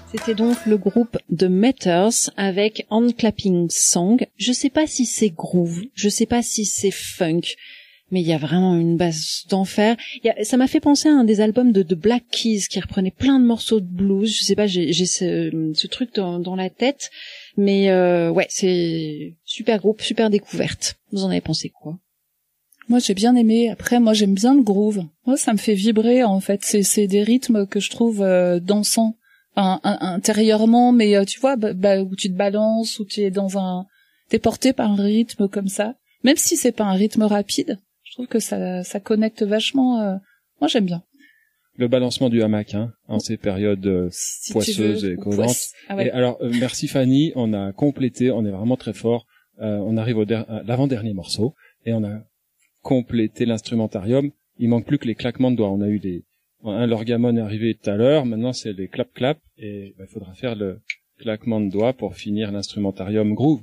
C'était donc le groupe The Meters avec Hand Clapping Song. Je sais pas si c'est groove, je sais pas si c'est funk, mais il y a vraiment une base d'enfer. Ça m'a fait penser à un des albums de Black Keys qui reprenait plein de morceaux de blues. Je sais pas, j'ai ce truc dans la tête, mais ouais, c'est super groupe, super découverte. Vous en avez pensé quoi? Moi, j'ai bien aimé. Après, moi, j'aime bien le groove. Moi, ça me fait vibrer, en fait. C'est des rythmes que je trouve dansants. Intérieurement, mais tu vois, où tu te balances, où tu es t'es porté par un rythme comme ça. Même si c'est pas un rythme rapide, je trouve que ça connecte vachement. Moi, j'aime bien. Le balancement du hamac, en ces périodes poisseuses et collantes. Ah ouais. Et alors, merci Fanny, on a complété, on est vraiment très fort. On arrive à l'avant-dernier morceau et on a complété l'instrumentarium. Il manque plus que les claquements de doigts. On a eu l'orgamon est arrivé tout à l'heure, maintenant c'est les clap-clap, et il faudra faire le claquement de doigts pour finir l'instrumentarium groove.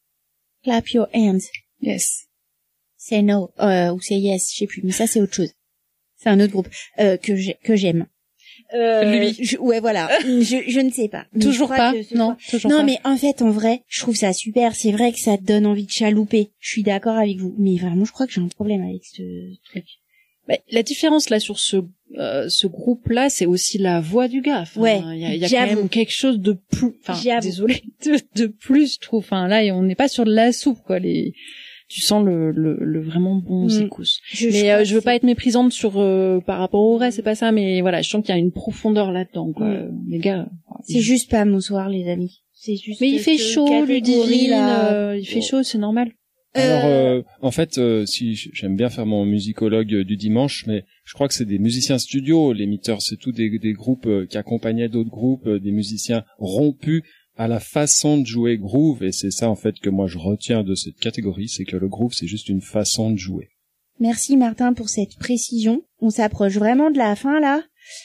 Clap your hands. Yes. Say no, ou say yes, je sais plus, mais ça c'est autre chose. C'est un autre groupe, que j'aime. Lui. Ouais, voilà. je ne sais pas. Toujours pas? Non, toujours pas. Non, mais en fait, en vrai, je trouve ça super. C'est vrai que ça te donne envie de chalouper. Je suis d'accord avec vous. Mais vraiment, je crois que j'ai un problème avec ce truc. La différence là sur ce groupe-là, c'est aussi la voix du gars. Enfin, ouais. Il y a quand même quelque chose de plus. Enfin, désolé, de plus, je trouve. Enfin, là, on n'est pas sur de la soupe, quoi. Tu sens le vraiment bon secousse. Mais je veux pas être méprisante sur par rapport au reste, c'est pas ça. Mais voilà, je sens qu'il y a une profondeur là-dedans, quoi. Les gars. C'est juste pas mon soir, les amis. C'est juste. Mais il fait chaud, Ludivine. Il fait chaud, c'est normal. Alors, en fait, si j'aime bien faire mon musicologue du dimanche, mais je crois que c'est des musiciens studio, les Meters, c'est tout des groupes qui accompagnaient d'autres groupes, des musiciens rompus à la façon de jouer groove, et c'est ça en fait que moi je retiens de cette catégorie, c'est que le groove c'est juste une façon de jouer. Merci Martin pour cette précision. On s'approche vraiment de la fin là.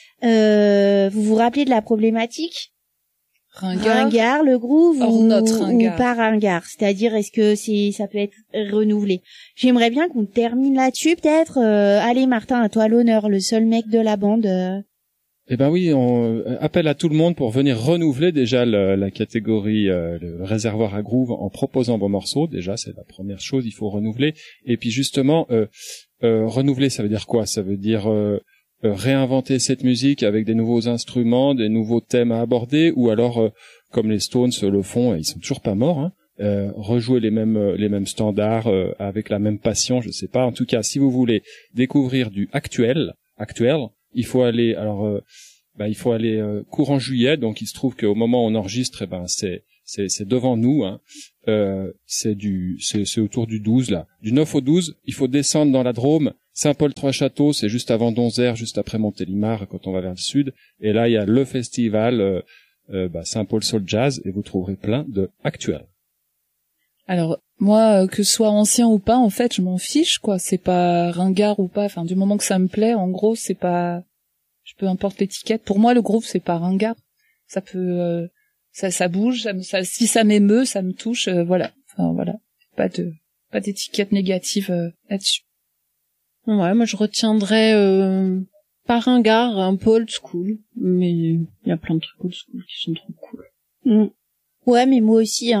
Vous vous rappelez de la problématique? Ringard, le groove ou pas ringard, c'est-à-dire est-ce que ça peut être renouvelé. J'aimerais bien qu'on termine là-dessus peut-être. Allez Martin, à toi l'honneur, le seul mec de la bande. Eh ben oui, on appelle à tout le monde pour venir renouveler déjà la catégorie le réservoir à groove en proposant vos morceaux. Déjà, c'est la première chose, il faut renouveler. Et puis justement, renouveler, ça veut dire quoi? Ça veut dire réinventer cette musique avec des nouveaux instruments, des nouveaux thèmes à aborder, ou alors comme les Stones le font, et ils sont toujours pas morts, rejouer les mêmes standards avec la même passion, je sais pas. En tout cas, si vous voulez découvrir du actuel, il faut aller courant juillet. Donc il se trouve qu'au moment où on enregistre, c'est devant nous, c'est autour du 12 là, du 9 au 12. Il faut descendre dans la Drôme. Saint-Paul-Trois-Châteaux, c'est juste avant Donzère, juste après Montélimar, quand on va vers le sud. Et là, il y a le festival Saint-Paul Soul Jazz, et vous trouverez plein de actuels. Alors, moi, que ce soit ancien ou pas, en fait, je m'en fiche, quoi. C'est pas ringard ou pas. Enfin, du moment que ça me plaît, en gros, c'est pas... peu importe l'étiquette. Pour moi, le groove, c'est pas ringard. Ça peut... ça bouge, si ça m'émeut, ça me touche, voilà. Enfin, voilà. Pas d'étiquette négative là-dessus. Ouais, moi je retiendrais pas ringard, un peu old school, mais il y a plein de trucs old school qui sont trop cool. Ouais, mais moi aussi,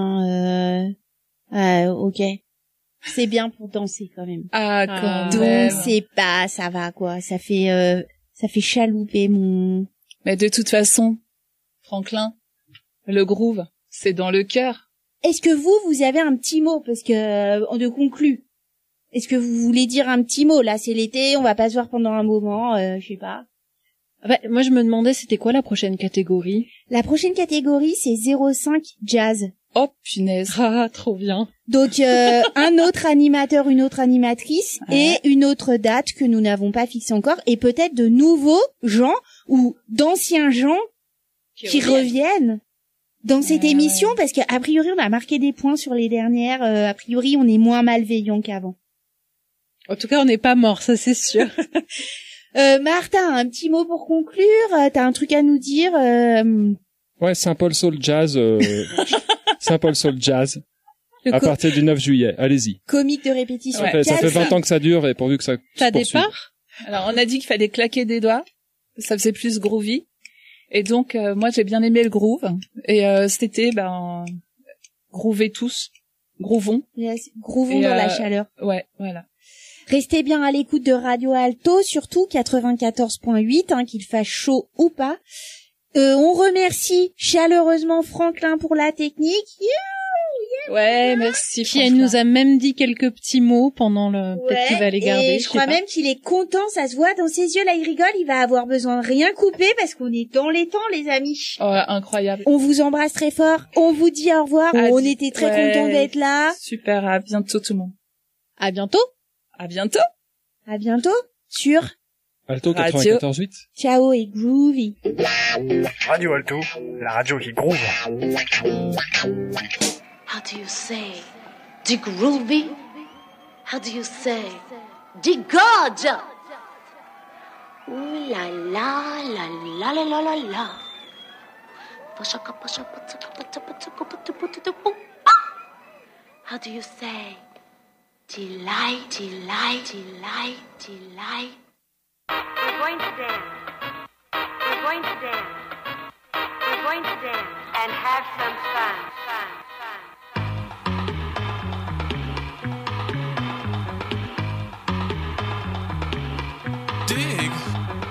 ok. C'est bien pour danser quand même. Quand même. Donc c'est pas, ça va quoi. Ça fait chalouper mon. Mais de toute façon, Franklin, le groove, c'est dans le cœur. Est-ce que vous avez un petit mot parce que on conclut? Est-ce que vous voulez dire un petit mot? Là, c'est l'été, on va pas se voir pendant un moment, je sais pas. Moi, je me demandais, c'était quoi la prochaine catégorie? La prochaine catégorie, c'est 05 Jazz. Oh, punaise. Ah, trop bien. Donc, un autre animateur, une autre animatrice, et une autre date que nous n'avons pas fixée encore, et peut-être de nouveaux gens, ou d'anciens gens qui reviennent dans cette émission, parce qu'a priori, on a marqué des points sur les dernières, a priori, on est moins malveillants qu'avant. En tout cas, on n'est pas mort, ça c'est sûr. Martin, un petit mot pour conclure. T'as un truc à nous dire Ouais, Saint-Paul Soul Jazz. Saint-Paul Soul Jazz. À partir du 9 juillet. Allez-y. Comique de répétition. Ouais. Ça fait 20 ans que ça dure, et pourvu que ça. T'as des parts? Alors, on a dit qu'il fallait claquer des doigts. Ça faisait plus groovy. Et donc, moi, j'ai bien aimé le groove. Et cet été, groovez tous. Grouvons. Yes, grouvons dans la chaleur. Ouais, voilà. Restez bien à l'écoute de Radio Alto, surtout 94.8, qu'il fasse chaud ou pas. On remercie chaleureusement Franklin pour la technique. Ouais, merci. Puis elle nous a même dit quelques petits mots pendant peut-être qu'il va les garder. Et je crois même qu'il est content, ça se voit dans ses yeux, là il rigole, il va avoir besoin de rien couper parce qu'on est dans les temps, les amis. Oh, incroyable. On vous embrasse très fort, on vous dit au revoir, on était très contents d'être là. Super, à bientôt tout le monde. À bientôt. À bientôt. À bientôt sur Alto 94.8. Ciao et groovy. Radio Alto, la radio qui groove. How do you say? The groovy? How do you say? The gorgeous? Ooh la la la la la la la la. How do you say? Delight, delight, delight, delight. We're going to dance. We're going to dance. We're going to dance and have some fun. Dance.